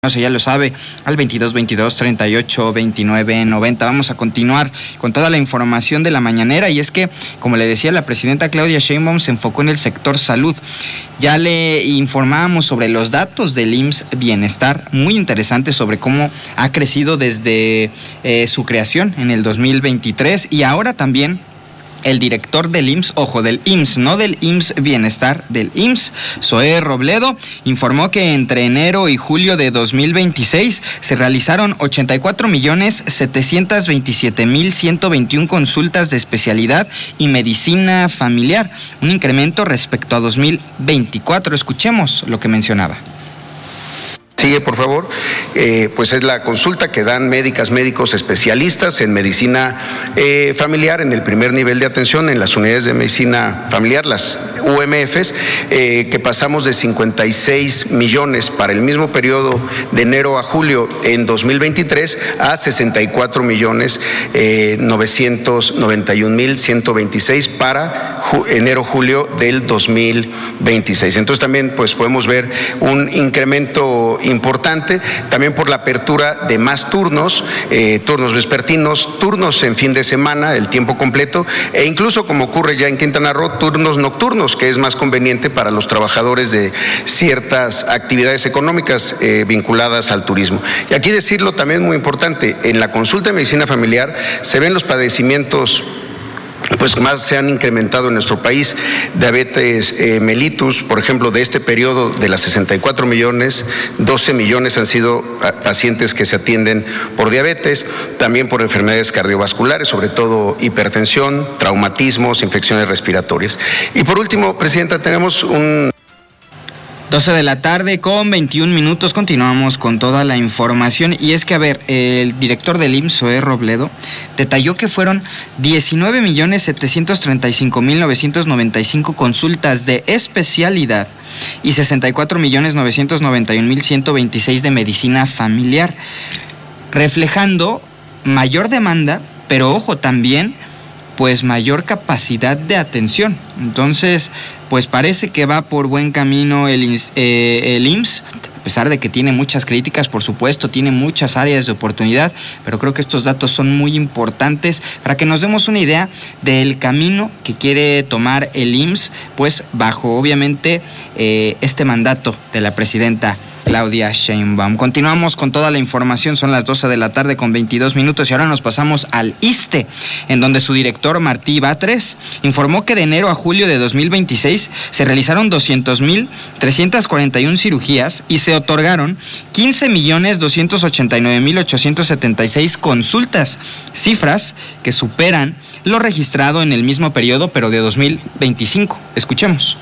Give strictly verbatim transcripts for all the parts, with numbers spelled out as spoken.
No sé, ya lo sabe, al veintidós veintidós treinta y ocho veintinueve noventa. Vamos a continuar con toda la información de la mañanera, y es que, como le decía, la presidenta Claudia Sheinbaum se enfocó en el sector salud. Ya le informábamos sobre los datos del I M S S Bienestar, muy interesantes, sobre cómo ha crecido desde eh, su creación en el dos mil veintitrés, y ahora también el director del I M S S, ojo, del I M S S, no del I M S S Bienestar, del I M S S, Zoé Robledo, informó que entre enero y julio de dos mil veintiséis se realizaron ochenta y cuatro millones setecientos veintisiete mil ciento veintiuno consultas de especialidad y medicina familiar, un incremento respecto a dos mil veinticuatro. Escuchemos lo que mencionaba. Sigue, por favor. Eh, pues es la consulta que dan médicas, médicos especialistas en medicina eh, familiar en el primer nivel de atención en las unidades de medicina familiar, las U M Fs, eh, que pasamos de cincuenta y seis millones para el mismo periodo de enero a julio en dos mil veintitrés a sesenta y cuatro millones novecientos noventa y un mil ciento veintiséis para enero-julio del dos mil veintiséis. Entonces también pues podemos ver un incremento importante, también por la apertura de más turnos, eh, turnos vespertinos, turnos en fin de semana, el tiempo completo, e incluso, como ocurre ya en Quintana Roo, turnos nocturnos, que es más conveniente para los trabajadores de ciertas actividades económicas eh, vinculadas al turismo. Y aquí decirlo también muy importante, en la consulta de medicina familiar se ven los padecimientos pues más se han incrementado en nuestro país. Diabetes eh, mellitus, por ejemplo, de este periodo de las sesenta y cuatro millones, doce millones han sido pacientes que se atienden por diabetes, también por enfermedades cardiovasculares, sobre todo hipertensión, traumatismos, infecciones respiratorias. Y por último, Presidenta, tenemos un... doce de la tarde con veintiún minutos, continuamos con toda la información, y es que, a ver, el director del I M S S, Zoé Robledo, detalló que fueron diecinueve millones setecientos treinta y cinco mil novecientos noventa y cinco consultas de especialidad y sesenta y cuatro millones novecientos noventa y un mil ciento veintiséis de medicina familiar, reflejando mayor demanda, pero ojo, también pues mayor capacidad de atención. Entonces, pues parece que va por buen camino el, eh, el I M S S, a pesar de que tiene muchas críticas, por supuesto, tiene muchas áreas de oportunidad, pero creo que estos datos son muy importantes para que nos demos una idea del camino que quiere tomar el I M S S, pues bajo, obviamente, eh, este mandato de la presidenta Claudia Sheinbaum. Continuamos con toda la información, son las doce de la tarde con veintidós minutos, y ahora nos pasamos al ISSSTE, en donde su director Martí Batres informó que de enero a julio de dos mil veintiséis se realizaron doscientos mil trescientas cuarenta y una cirugías y se otorgaron quince millones doscientos ochenta y nueve mil ochocientos setenta y seis consultas, cifras que superan lo registrado en el mismo periodo, pero de dos mil veinticinco. Escuchemos.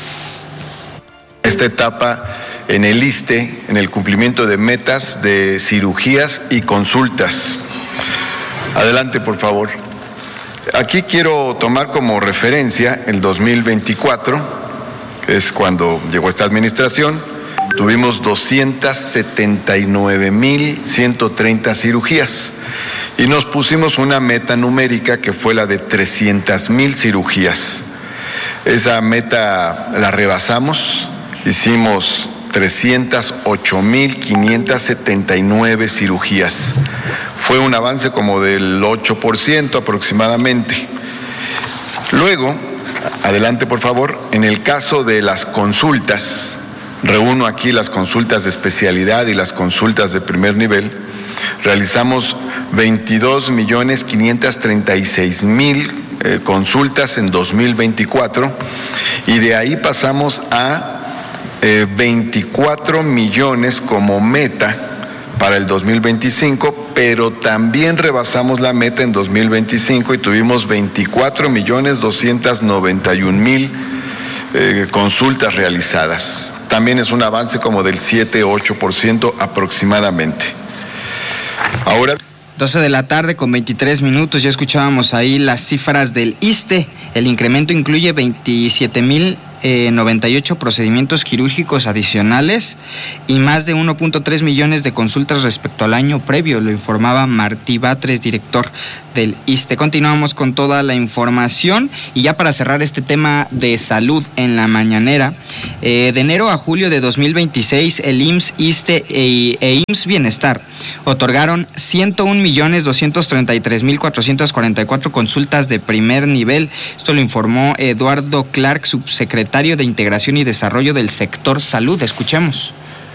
Esta etapa en el ISSSTE, en el cumplimiento de metas de cirugías y consultas. Adelante, por favor. Aquí quiero tomar como referencia el dos mil veinticuatro, que es cuando llegó esta administración. Tuvimos doscientas setenta y nueve mil ciento treinta cirugías y nos pusimos una meta numérica que fue la de trescientas mil cirugías. Esa meta la rebasamos, hicimos trescientas ocho mil quinientas setenta y nueve cirugías. Fue un avance como del ocho por ciento aproximadamente. Luego, adelante por favor, en el caso de las consultas, reúno aquí las consultas de especialidad y las consultas de primer nivel, realizamos veintidós millones quinientos treinta y seis mil eh, consultas en dos mil veinticuatro, y de ahí pasamos a Eh, veinticuatro millones como meta para el dos mil veinticinco, pero también rebasamos la meta en dos mil veinticinco y tuvimos veinticuatro millones doscientos noventa y un mil eh, consultas realizadas. También es un avance como del siete a ocho por ciento aproximadamente. Ahora... doce de la tarde con veintitrés minutos, ya escuchábamos ahí las cifras del ISSSTE. El incremento incluye veintisiete mil eh, noventa y ocho procedimientos quirúrgicos adicionales y más de uno punto tres millones de consultas respecto al año previo, lo informaba Martí Batres, director del ISSSTE. Continuamos con toda la información y ya para cerrar este tema de salud en la mañanera, eh, de enero a julio de dos mil veintiséis, el I M S S, ISSSTE e, e I M S S Bienestar otorgaron ciento un millones doscientos treinta y tres mil cuatrocientas cuarenta y cuatro consultas de primer nivel. Esto lo informó Eduardo Clark, subsecretario de Integración y Desarrollo del Sector Salud. Escuchemos.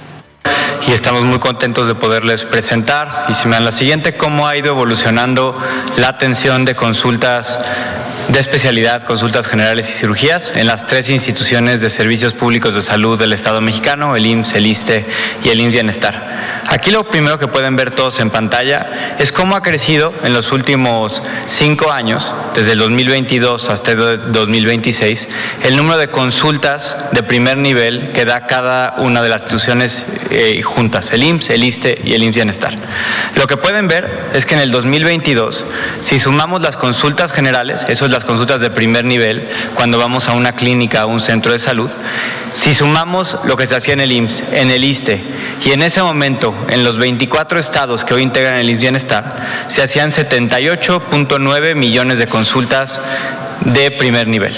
Y estamos muy contentos de poderles presentar, y si me dan la siguiente, cómo ha ido evolucionando la atención de consultas de especialidad, consultas generales y cirugías en las tres instituciones de servicios públicos de salud del Estado mexicano, el I M S S, el ISSSTE y el I M S S Bienestar. Aquí lo primero que pueden ver todos en pantalla es cómo ha crecido en los últimos cinco años, desde el dos mil veintidós hasta el dos mil veintiséis, el número de consultas de primer nivel que da cada una de las instituciones eh, juntas, el I M S S, el ISSSTE y el I M S S Bienestar. Lo que pueden ver es que en el dos mil veintidós, si sumamos las consultas generales, eso es las consultas de primer nivel, cuando vamos a una clínica o un centro de salud, si sumamos lo que se hacía en el I M S S, en el ISSSTE, y en ese momento, en los veinticuatro estados que hoy integran el I M S S Bienestar, se hacían setenta y ocho punto nueve millones de consultas de primer nivel,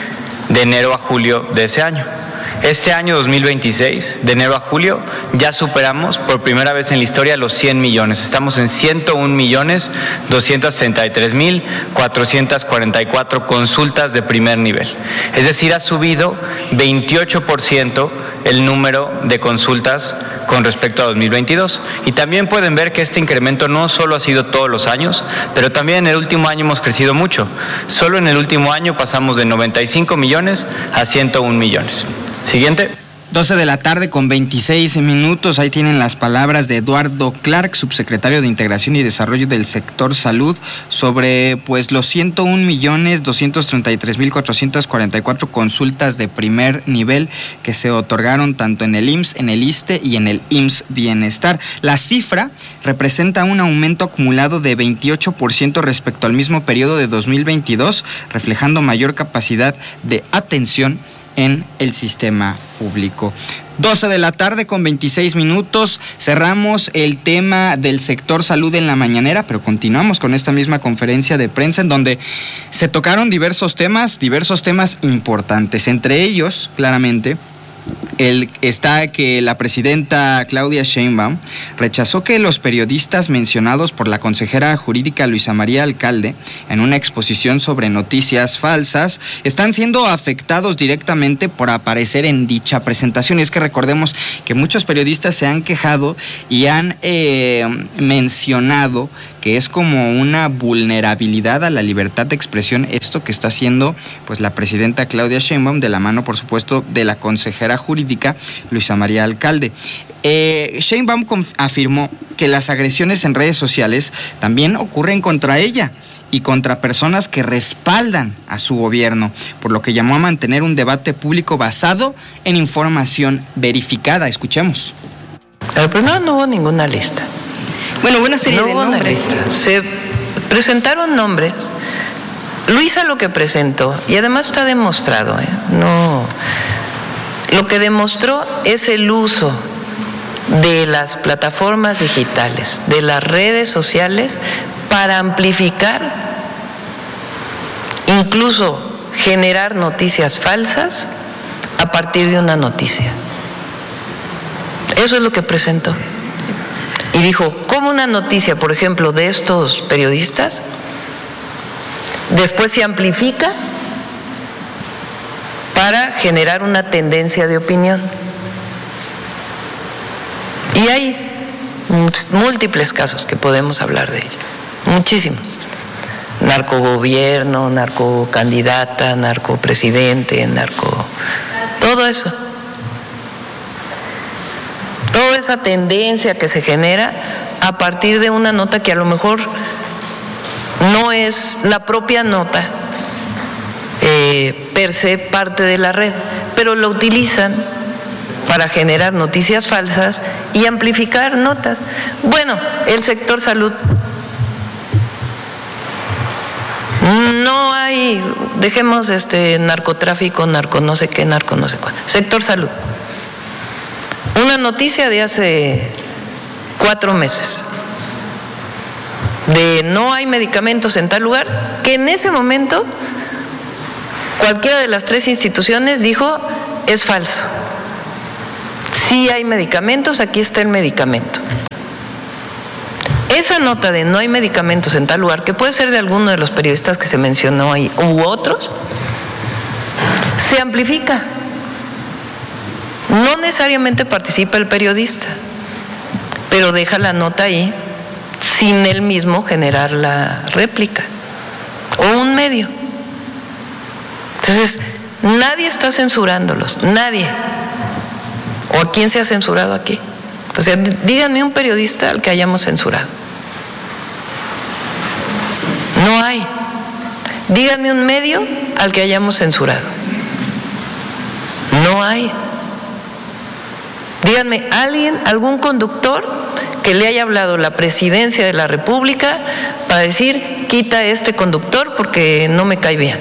de enero a julio de ese año. Este año dos mil veintiséis, de enero a julio, ya superamos por primera vez en la historia los cien millones. Estamos en ciento un millones doscientos treinta y tres mil cuatrocientas cuarenta y cuatro consultas de primer nivel. Es decir, ha subido veintiocho por ciento el número de consultas con respecto a dos mil veintidós. Y también pueden ver que este incremento no solo ha sido todos los años, pero también en el último año hemos crecido mucho. Solo en el último año pasamos de noventa y cinco millones a ciento un millones. Siguiente. doce de la tarde con veintiséis minutos. Ahí tienen las palabras de Eduardo Clark, subsecretario de Integración y Desarrollo del Sector Salud, sobre pues los ciento un millones doscientos treinta y tres mil cuatrocientas cuarenta y cuatro consultas de primer nivel que se otorgaron tanto en el I M S S, en el ISSSTE y en el I M S S Bienestar. La cifra representa un aumento acumulado de veintiocho por ciento respecto al mismo periodo de dos mil veintidós, reflejando mayor capacidad de atención en el sistema público. doce de la tarde con veintiséis minutos, cerramos el tema del sector salud en la mañanera, pero continuamos con esta misma conferencia de prensa en donde se tocaron diversos temas, diversos temas importantes, entre ellos, claramente, El, está que la presidenta Claudia Sheinbaum rechazó que los periodistas mencionados por la consejera jurídica Luisa María Alcalde en una exposición sobre noticias falsas están siendo afectados directamente por aparecer en dicha presentación. Y es que recordemos que muchos periodistas se han quejado y han eh, mencionado que es como una vulnerabilidad a la libertad de expresión esto que está haciendo pues la presidenta Claudia Sheinbaum, de la mano por supuesto de la consejera jurídica Luisa María Alcalde. Eh, Sheinbaum afirmó que las agresiones en redes sociales también ocurren contra ella y contra personas que respaldan a su gobierno, por lo que llamó a mantener un debate público basado en información verificada. Escuchemos. Pero primero no hubo ninguna lista. Bueno, una serie no de hubo nombres. Una lista. Se presentaron nombres. Luisa lo que presentó, y además está demostrado, ¿eh? no, lo que demostró es el uso de las plataformas digitales, de las redes sociales, para amplificar, incluso generar noticias falsas a partir de una noticia. Eso es lo que presentó. Y dijo, ¿cómo una noticia, por ejemplo, de estos periodistas, después se amplifica para generar una tendencia de opinión? Y hay múltiples casos que podemos hablar de ello, muchísimos. Narcogobierno, narcocandidata, narcopresidente, narco... todo eso. Toda esa tendencia que se genera a partir de una nota que a lo mejor no es la propia nota eh, per se parte de la red, pero lo utilizan para generar noticias falsas y amplificar notas. Bueno, el sector salud, no hay dejemos este narcotráfico, narco no sé qué, narco no sé cuál. Sector salud. Una noticia de hace cuatro meses de no hay medicamentos en tal lugar, que en ese momento cualquiera de las tres instituciones dijo es falso. Sí hay medicamentos, aquí está el medicamento. Esa nota de no hay medicamentos en tal lugar, que puede ser de alguno de los periodistas que se mencionó ahí u otros, se amplifica. No necesariamente participa el periodista, pero deja la nota ahí sin él mismo generar la réplica o un medio. Entonces, nadie está censurándolos, nadie. ¿O a quién se ha censurado aquí? O sea, díganme un periodista al que hayamos censurado. No hay. Díganme un medio al que hayamos censurado. No hay. Díganme alguien, algún conductor que le haya hablado la presidencia de la República para decir, quita este conductor porque no me cae bien.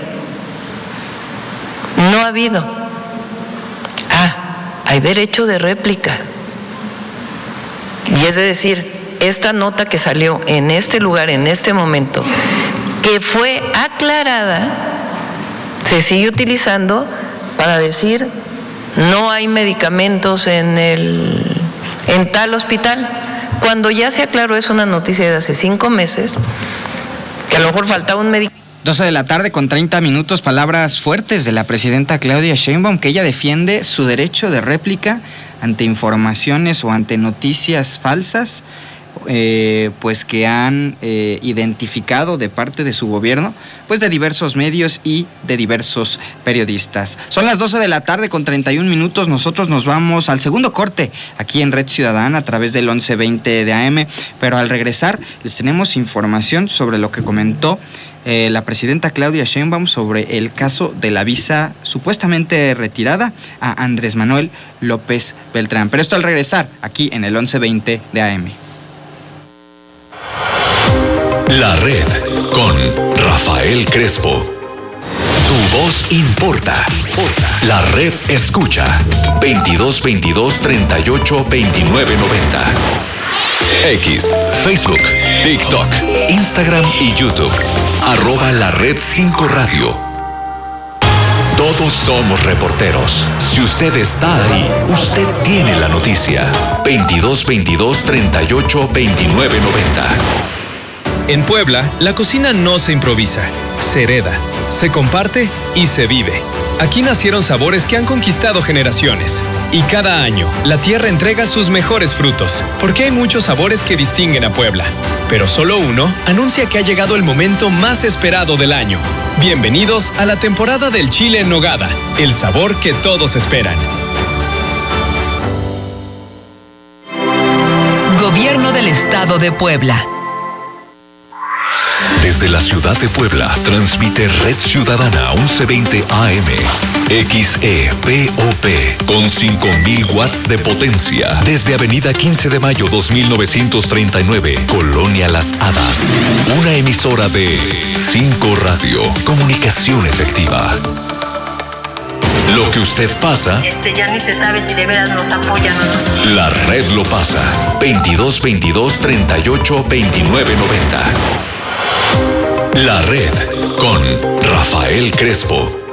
No ha habido. Ah, hay derecho de réplica. Y es de decir, esta nota que salió en este lugar, en este momento, que fue aclarada, se sigue utilizando para decir no hay medicamentos en el en tal hospital, cuando ya se aclaró. Es una noticia de hace cinco meses, que a lo mejor faltaba un medicamento. doce de la tarde con treinta minutos, palabras fuertes de la presidenta Claudia Sheinbaum, que ella defiende su derecho de réplica ante informaciones o ante noticias falsas, eh, pues que han eh, identificado de parte de su gobierno, pues de diversos medios y de diversos periodistas. Son las doce de la tarde con treinta y un minutos, nosotros nos vamos al segundo corte aquí en Red Ciudadana a través del once veinte de A M, pero al regresar les tenemos información sobre lo que comentó Eh, la presidenta Claudia Sheinbaum sobre el caso de la visa supuestamente retirada a Andrés Manuel López Beltrán. Pero esto al regresar aquí en el once veinte de A M. La Red con Rafael Crespo. Tu voz importa. La Red escucha. veintidós veintidós treinta y ocho veintinueve noventa. X, Facebook, TikTok, Instagram y YouTube. Arroba La Red cinco Radio. Todos somos reporteros. Si usted está ahí, usted tiene la noticia. veintidós veintidós treinta y ocho veintinueve noventa. En Puebla, la cocina no se improvisa, se hereda, se comparte y se vive. Aquí nacieron sabores que han conquistado generaciones. Y cada año, la tierra entrega sus mejores frutos, porque hay muchos sabores que distinguen a Puebla. Pero solo uno anuncia que ha llegado el momento más esperado del año. Bienvenidos a la temporada del chile en nogada, el sabor que todos esperan. Gobierno del Estado de Puebla. Desde la ciudad de Puebla, transmite Red Ciudadana once veinte A M, X E P O P, con cinco mil watts de potencia, desde Avenida quince de mayo dos mil novecientos treinta y nueve, Colonia Las Hadas. Una emisora de cinco Radio, comunicación efectiva. Lo que usted pasa, este ya ni se sabe si de veras nos apoyan o no. La Red lo pasa. veintidós veintidós treinta y ocho veintinueve noventa. La Red con Rafael Crespo.